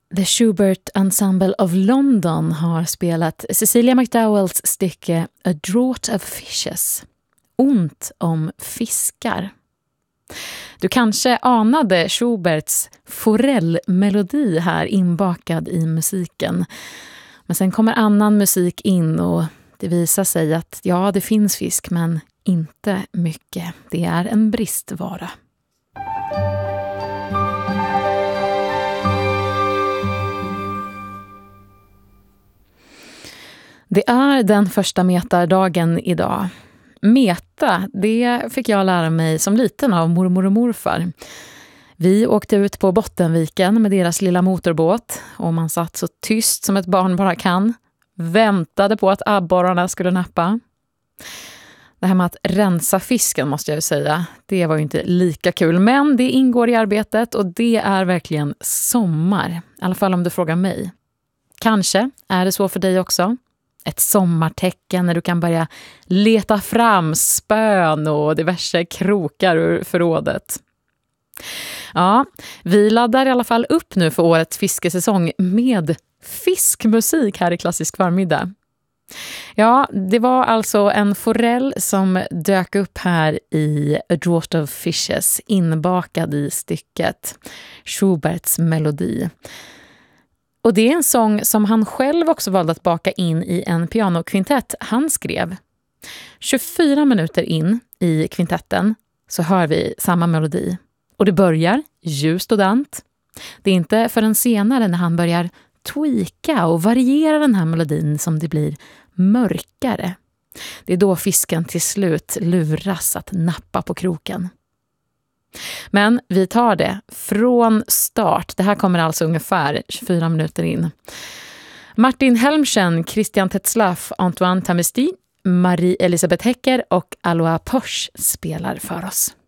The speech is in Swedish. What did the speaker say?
The Schubert Ensemble of London har spelat Cecilia McDowells stycke A Draught of Fishes. Ont om fiskar. Du kanske anade Schuberts forellmelodi här inbakad i musiken. Men sen kommer annan musik in och det visar sig att ja, det finns fisk men inte mycket. Det är en bristvara. Det är den första metardagen idag. Meta, det fick jag lära mig som liten av mormor och morfar. Vi åkte ut på Bottenviken med deras lilla motorbåt och man satt så tyst som ett barn bara kan. Väntade på att abborrarna skulle nappa. Det här med att rensa fisken måste jag ju säga, det var ju inte lika kul. Men det ingår i arbetet och det är verkligen sommar. I alla fall om du frågar mig. Kanske är det så för dig också. Ett sommartecken när du kan börja leta fram spön och diverse krokar ur förrådet. Ja, vi laddar i alla fall upp nu för årets fiskesäsong med fiskmusik här i Klassisk förmiddag. Ja, det var alltså en forell som dök upp här i A Draught of Fishes inbakad i stycket Schuberts melodi. Och det är en sång som han själv också valde att baka in i en pianokvintett han skrev. 24 minuter in i kvintetten så hör vi samma melodi. Och det börjar ljust och dant. Det är inte förrän senare när han börjar tweaka och variera den här melodin som det blir mörkare. Det är då fisken till slut luras att nappa på kroken. Men vi tar det från start. Det här kommer alltså ungefär 24 minuter in. Martin Helmchen, Christian Tetzlaff, Antoine Tamesti, Marie-Elisabeth Hecker och Alois Posch spelar för oss.